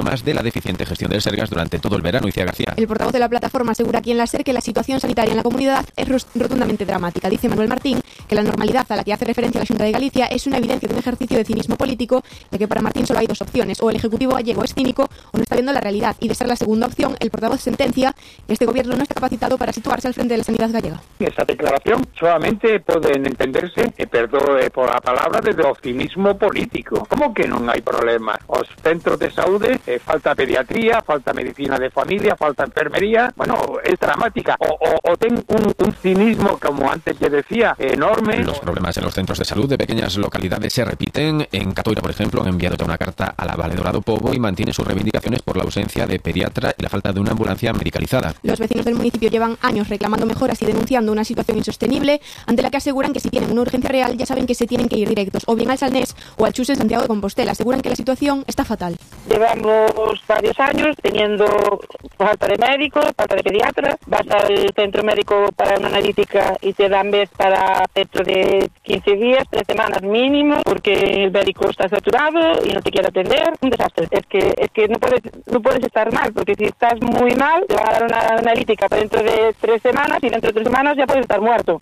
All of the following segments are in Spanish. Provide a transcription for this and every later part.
síntomas de la deficiente gestión del Sergas durante todo el verano, Icía García. El portavoz de la plataforma asegura aquí en la SER que la situación sanitaria en la comunidad es rotundamente dramática. Dice Manuel Martín que la normalidad a la que hace referencia la Xunta de Galicia es una evidencia de un ejercicio de cinismo político, ya que para Martín solo hay dos opciones: o el Ejecutivo gallego es cínico o no está viendo la realidad, y de ser la segunda opción, el portavoz sentencia que este gobierno no está capacitado para situarse al frente de la sanidad gallega. Esa declaración solamente pueden entenderse, perdón por la palabra, desde o cinismo político. ¿Cómo que non hai problema? Os centros de saúde, falta pediatría, falta medicina de familia, falta enfermería, bueno, es dramática. O ten un cinismo, como antes ya decía, enorme. Los problemas en los centros de salud de pequeñas localidades se repiten. En Catoira, por ejemplo, han enviado ya una carta a la Valedora do Pobo y mantiene sus reivindicaciones por la ausencia de pediatra y la falta de una ambulancia medicalizada. Los vecinos del municipio llevan años reclamando mejoras y denunciando una situación insostenible, ante la que aseguran que si tienen una urgencia real ya saben que se tienen que ir directos o bien al Salnés o al Chus en Santiago de Compostela. Aseguran que la situación está fatal. Llevamos varios años teniendo falta de médicos, falta de pediatras. Vas al centro médico para una analítica y te dan vez para dentro de 15 días, 3 semanas mínimo, porque el médico está saturado y no te quiere atender. Un desastre. Es que no puedes estar mal, porque si estás muy mal te van a dar una analítica para dentro de 3 semanas y dentro de 3 semanas ya puedes estar muerto.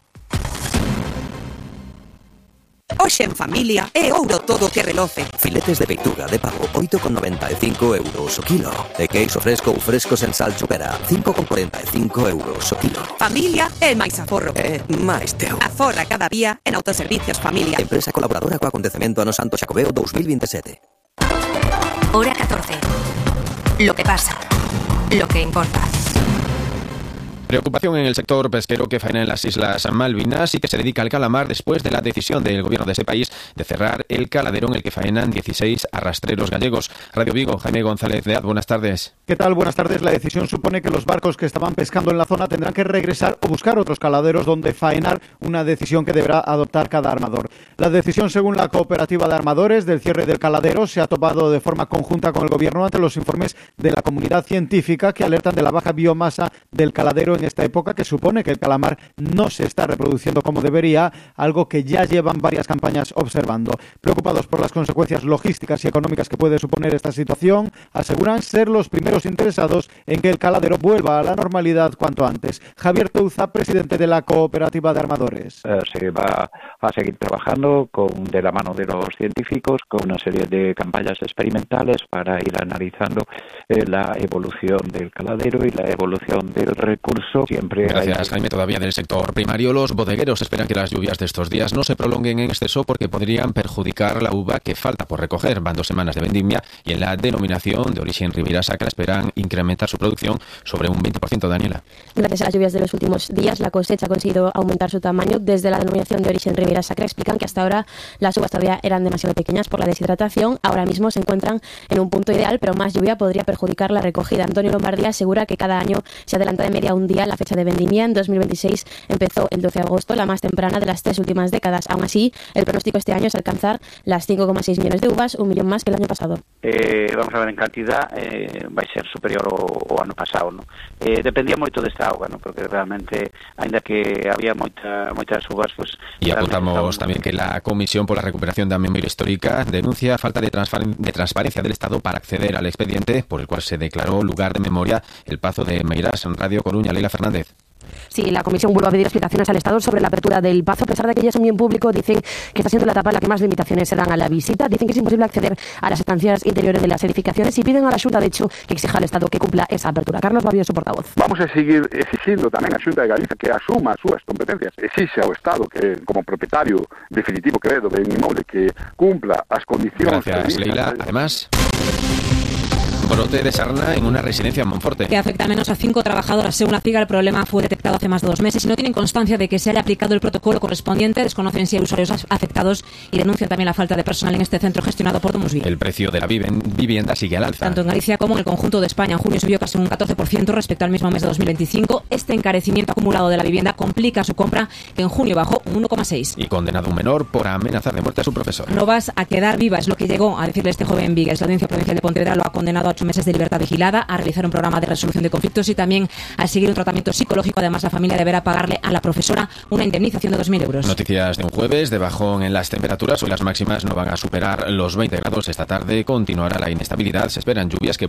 Hoxe en familia é ouro todo que reloce. Filetes de peituga de pavo 8,95 euros o kilo. E queixo fresco ou fresco sen sal chupera 5,45 euros o kilo. Familia é máis aforro. É máis teu. Aforra cada día en Autoservicios Familia. Empresa colaboradora co acontecemento ano Santo Xacobeo 2027. Hora 14. Lo que pasa. Lo que importa. Preocupación en el sector pesquero que faena en las Islas Malvinas y que se dedica al calamar después de la decisión del gobierno de ese país de cerrar el caladero en el que faenan 16 arrastreros gallegos. Radio Vigo, Jaime González de Az, buenas tardes. ¿Qué tal? Buenas tardes. La decisión supone que los barcos que estaban pescando en la zona tendrán que regresar o buscar otros caladeros donde faenar, una decisión que deberá adoptar cada armador. La decisión, según la cooperativa de armadores, del cierre del caladero se ha tomado de forma conjunta con el gobierno ante los informes de la comunidad científica que alertan de la baja biomasa del caladero en esta época, que supone que el calamar no se está reproduciendo como debería, algo que ya llevan varias campañas observando. Preocupados por las consecuencias logísticas y económicas que puede suponer esta situación, aseguran ser los primeros interesados en que el caladero vuelva a la normalidad cuanto antes. Javier Touza, presidente de la cooperativa de armadores. Se va a seguir trabajando de la mano de los científicos con una serie de campañas experimentales para ir analizando la evolución del caladero y la evolución del recurso. Gracias, Jaime. Todavía del sector primario, los bodegueros esperan que las lluvias de estos días no se prolonguen en exceso porque podrían perjudicar la uva que falta por recoger. Van 2 semanas de vendimia y en la denominación de origen Ribera Sacra esperan incrementar su producción sobre un 20%, Daniela. Gracias a las lluvias de los últimos días, la cosecha ha conseguido aumentar su tamaño. Desde la denominación de origen Ribera Sacra explican que hasta ahora las uvas todavía eran demasiado pequeñas por la deshidratación. Ahora mismo se encuentran en un punto ideal, pero más lluvia podría perjudicar la recogida. Antonio Lombardía asegura que cada año se adelanta de media un día la fecha de vendimia. En 2026 empezó el 12 de agosto, la más temprana de las 3 últimas décadas. Aún así, el pronóstico este año es alcanzar las 5,6 millones de uvas, 1 millón más que el año pasado. Vamos a ver, en cantidad vai ser superior ao ano pasado, ¿no? Dependía moito desta auga, ¿no? Porque realmente, ainda que había moitas uvas, pues... Y apuntamos también que la Comisión por la Recuperación de la Memoria Histórica denuncia falta de transparencia del Estado para acceder al expediente por el cual se declaró lugar de memoria el Pazo de Meirás. En Radio Coruña, Leila Fernández. Sí, la Comisión vuelve a pedir explicaciones al Estado sobre la apertura del Pazo. A pesar de que ya es un bien público, dicen que está siendo la etapa en la que más limitaciones se dan a la visita. Dicen que es imposible acceder a las estancias interiores de las edificaciones y piden a la Xunta, de hecho, que exija al Estado que cumpla esa apertura. Carlos Babio, su portavoz. Vamos a seguir exigindo tamén a Xunta de Galicia que asuma as súas competencias. Exixe ao Estado que, como propietario definitivo que é do ben inmoble, que cumpla as condicións... Gracias, Leila. Además... Brote de sarna en una residencia en Monforte. Que afecta a menos a 5 trabajadoras. Según la FIGA, el problema fue detectado hace más de 2 meses y no tienen constancia de que se haya aplicado el protocolo correspondiente. Desconocen si hay usuarios afectados y denuncian también la falta de personal en este centro gestionado por Domusvi. El precio de la vivienda sigue al alza. Tanto en Galicia como en el conjunto de España. En junio subió casi un 14% respecto al mismo mes de 2025. Este encarecimiento acumulado de la vivienda complica su compra, que en junio bajó un 1,6%. Y condenado un menor por amenazar de muerte a su profesor. No vas a quedar viva, es lo que llegó a decirle este joven Vigues. La Audiencia Provincial de Pontevedra lo ha condenado a 8 meses de libertad vigilada, a realizar un programa de resolución de conflictos y también a seguir un tratamiento psicológico. Además, la familia deberá pagarle a la profesora una indemnización de 2.000 euros. Noticias de un jueves de bajón en las temperaturas. Hoy las máximas no van a superar los 20 grados. Esta tarde continuará la inestabilidad. Se esperan lluvias que